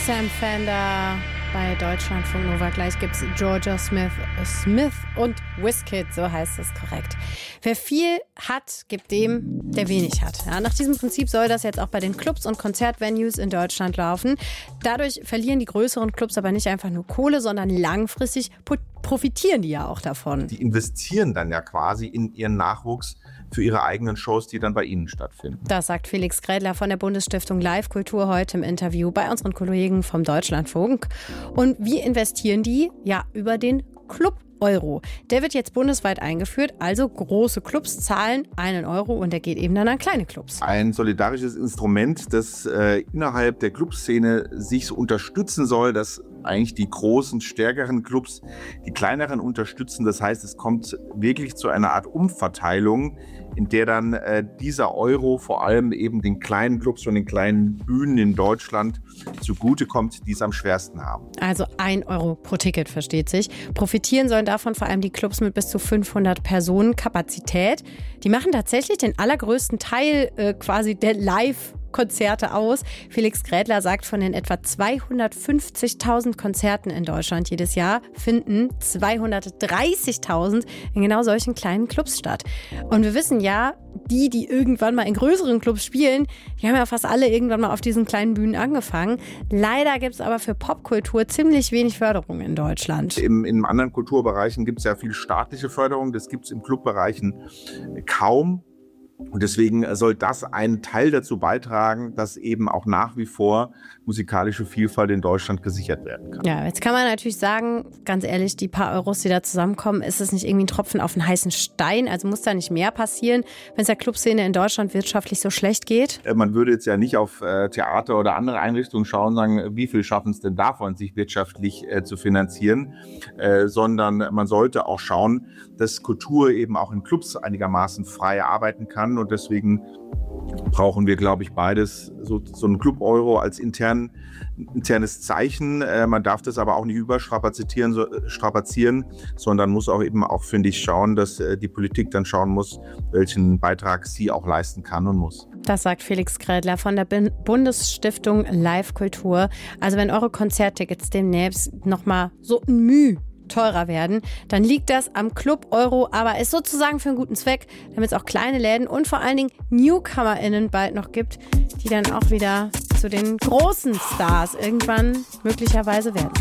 Sam Fender bei Deutschlandfunk Nova. Gleich gibt's Georgia Smith und Wizkid, so heißt es korrekt. Wer viel hat, gibt dem, der wenig hat. Ja, nach diesem Prinzip soll das jetzt auch bei den Clubs und Konzertvenues in Deutschland laufen. Dadurch verlieren die größeren Clubs aber nicht einfach nur Kohle, sondern langfristig profitieren die ja auch davon. Die investieren dann ja quasi in ihren Nachwuchs für ihre eigenen Shows, die dann bei ihnen stattfinden. Das sagt Felix Grädler von der Bundesstiftung Live Kultur heute im Interview bei unseren Kollegen vom Deutschlandfunk. Und wie investieren die? Ja, über den Club-Euro. Der wird jetzt bundesweit eingeführt, also große Clubs zahlen 1 Euro und der geht eben dann an kleine Clubs. Ein solidarisches Instrument, das innerhalb der Clubszene sich so unterstützen soll, dass eigentlich die großen, stärkeren Clubs die kleineren unterstützen. Das heißt, es kommt wirklich zu einer Art Umverteilung, in der dann dieser Euro vor allem eben den kleinen Clubs und den kleinen Bühnen in Deutschland zugutekommt, die es am schwersten haben. Also 1 Euro pro Ticket, versteht sich. Profitieren sollen davon vor allem die Clubs mit bis zu 500 Personen Kapazität. Die machen tatsächlich den allergrößten Teil quasi der Live-Konzerte aus. Felix Grädler sagt, von den etwa 250.000 Konzerten in Deutschland jedes Jahr finden 230.000 in genau solchen kleinen Clubs statt. Und wir wissen ja, die irgendwann mal in größeren Clubs spielen, die haben ja fast alle irgendwann mal auf diesen kleinen Bühnen angefangen. Leider gibt es aber für Popkultur ziemlich wenig Förderung in Deutschland. In anderen Kulturbereichen gibt es ja viel staatliche Förderung, das gibt es im Clubbereichen kaum. Und deswegen soll das einen Teil dazu beitragen, dass eben auch nach wie vor musikalische Vielfalt in Deutschland gesichert werden kann. Ja, jetzt kann man natürlich sagen, ganz ehrlich, die paar Euros, die da zusammenkommen, ist es nicht irgendwie ein Tropfen auf einen heißen Stein? Also muss da nicht mehr passieren, wenn es der Clubszene in Deutschland wirtschaftlich so schlecht geht? Man würde jetzt ja nicht auf Theater oder andere Einrichtungen schauen und sagen, wie viel schaffen es denn davon, sich wirtschaftlich zu finanzieren, sondern man sollte auch schauen, dass Kultur eben auch in Clubs einigermaßen frei arbeiten kann. Und deswegen brauchen wir, glaube ich, beides, so ein Club-Euro als internes Zeichen. Man darf das aber auch nicht überstrapazieren, sondern muss auch eben auch, finde ich, schauen, dass die Politik dann schauen muss, welchen Beitrag sie auch leisten kann und muss. Das sagt Felix Grädler von der Bundesstiftung Live Kultur. Also wenn eure Konzerttickets demnächst nochmal so ein Mühe teurer werden, dann liegt das am Club-Euro, aber ist sozusagen für einen guten Zweck, damit es auch kleine Läden und vor allen Dingen NewcomerInnen bald noch gibt, die dann auch wieder zu den großen Stars irgendwann möglicherweise werden.